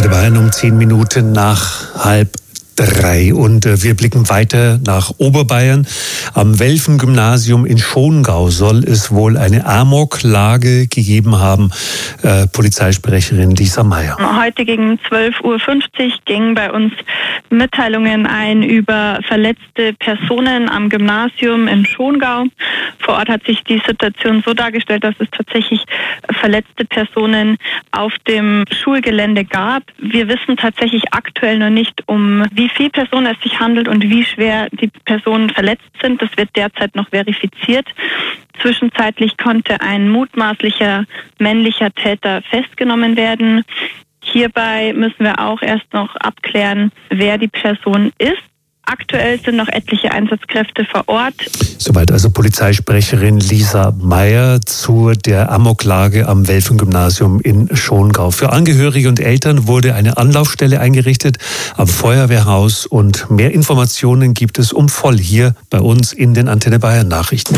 Antenne Bayern um 10 Minuten nach 2:30 und wir blicken weiter nach Oberbayern. Am Welfen-Gymnasium in Schongau soll es wohl eine Amoklage gegeben haben. Polizeisprecherin Lisa Meyer. Heute gegen 12:50 Uhr gingen bei uns Mitteilungen ein über verletzte Personen am Gymnasium in Schongau. Vor Ort hat sich die Situation so dargestellt, dass es tatsächlich verletzte Personen auf dem Schulgelände gab. Wir wissen tatsächlich aktuell noch nicht, um wie viele Personen es sich handelt und wie schwer die Personen verletzt sind. Das wird derzeit noch verifiziert. Zwischenzeitlich konnte ein mutmaßlicher männlicher Täter festgenommen werden. Hierbei müssen wir auch erst noch abklären, wer die Person ist. Aktuell sind noch etliche Einsatzkräfte vor Ort. Soweit also Polizeisprecherin Lisa Meyer zu der Amoklage am Welfen-Gymnasium in Schongau. Für Angehörige und Eltern wurde eine Anlaufstelle eingerichtet am Feuerwehrhaus und mehr Informationen gibt es um voll hier bei uns in den Antenne Bayern Nachrichten.